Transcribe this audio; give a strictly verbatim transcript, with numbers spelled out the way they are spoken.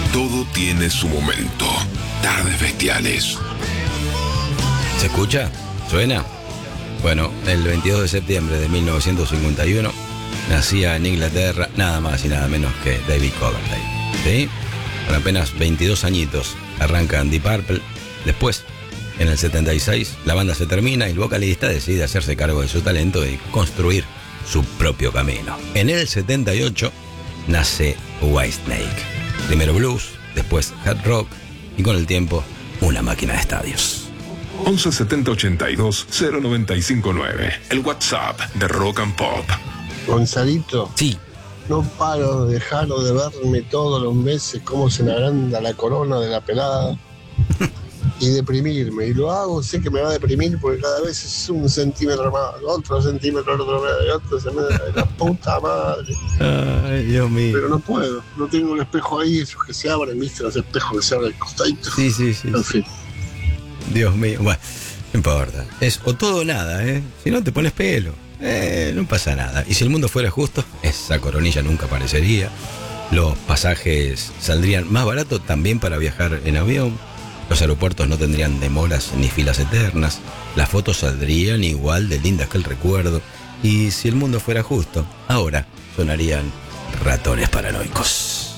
Todo tiene su momento. Tardes Bestiales. ¿Se escucha? ¿Suena? Bueno, el veintidós de septiembre de mil novecientos cincuenta y uno nacía en Inglaterra nada más y nada menos que David Coverdale. ¿Sí? Con apenas veintidós añitos arrancan Deep Purple. Después, en el setenta y seis, la banda se termina y el vocalista decide hacerse cargo de su talento y construir su propio camino. En el setenta y ocho nace Whitesnake. Primero blues, después hard rock y con el tiempo una máquina de estadios. once setenta ochenta y dos cero noventa y cinco nueve. El WhatsApp de Rock and Pop. Gonzalito. Sí. No paro de dejar de verme todos los meses cómo se me agranda la corona de la pelada y deprimirme. Y lo hago, sé que me va a deprimir porque cada vez es un centímetro más, otro centímetro, otro más, otro centímetro, la puta madre. Ay, Dios mío. Pero no puedo, no tengo el espejo ahí, esos que se abren, ¿viste? Los espejos que se abren al costadito. Sí, sí, sí. En fin. Dios mío. Bueno, no importa. Es o todo o nada, ¿eh? Si no te pones pelo. Eh, no pasa nada. Y si el mundo fuera justo, esa coronilla nunca aparecería. Los pasajes saldrían más baratos también para viajar en avión. Los aeropuertos no tendrían demoras ni filas eternas. Las fotos saldrían igual de lindas que el recuerdo. Y si el mundo fuera justo, ahora sonarían ratones paranoicos.